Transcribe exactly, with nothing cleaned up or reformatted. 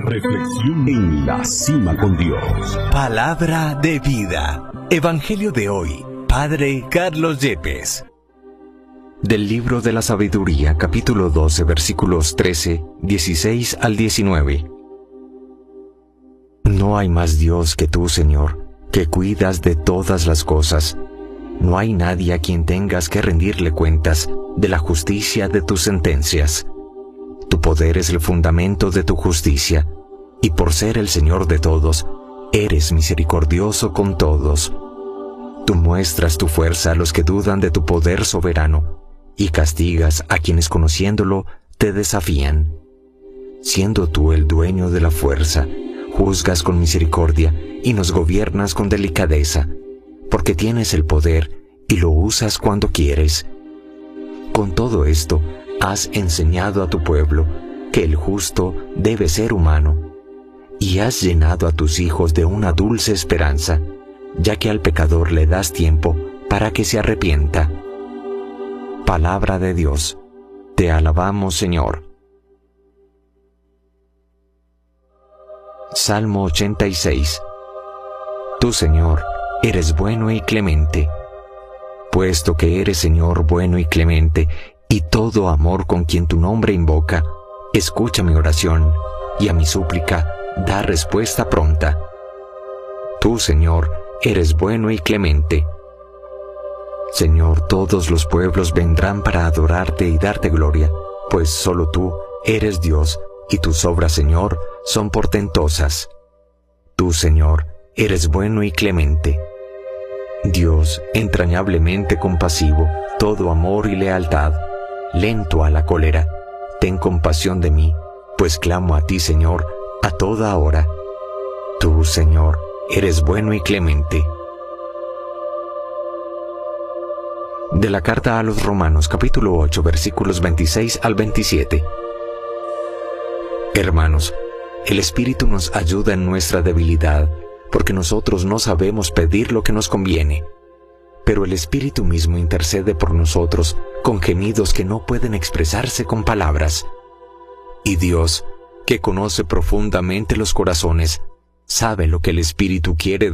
Reflexión en la cima con Dios. Palabra de vida. Evangelio de hoy. Padre Carlos Yepes. Del libro de la sabiduría, capítulo doce, versículos trece, dieciséis al diecinueve. No hay más Dios que tú, Señor, que cuidas de todas las cosas. No hay nadie a quien tengas que rendirle cuentas de la justicia de tus sentencias. Tu poder es el fundamento de tu justicia, y por ser el Señor de todos, eres misericordioso con todos. Tú muestras tu fuerza a los que dudan de tu poder soberano, y castigas a quienes conociéndolo te desafían. Siendo tú el dueño de la fuerza, juzgas con misericordia y nos gobiernas con delicadeza, porque tienes el poder y lo usas cuando quieres. Con todo esto, has enseñado a tu pueblo que el justo debe ser humano, y has llenado a tus hijos de una dulce esperanza, ya que al pecador le das tiempo para que se arrepienta. Palabra de Dios. Te alabamos, Señor. Salmo ochenta y seis. Tú, Señor, eres bueno y clemente. Puesto que eres, Señor, bueno y clemente, y todo amor con quien tu nombre invoca, escucha mi oración, y a mi súplica da respuesta pronta. Tú, Señor, eres bueno y clemente. Señor, todos los pueblos vendrán para adorarte y darte gloria, pues solo tú eres Dios, y tus obras, Señor, son portentosas. Tú, Señor, eres bueno y clemente. Dios, entrañablemente compasivo, todo amor y lealtad, lento a la cólera, ten compasión de mí, pues clamo a ti, Señor, a toda hora. Tú, Señor, eres bueno y clemente. De la carta a los Romanos, capítulo ocho, versículos veintiséis al veintisiete. Hermanos, el Espíritu nos ayuda en nuestra debilidad, porque nosotros no sabemos pedir lo que nos conviene. Pero el Espíritu mismo intercede por nosotros con gemidos que no pueden expresarse con palabras. Y Dios, que conoce profundamente los corazones, sabe lo que el Espíritu quiere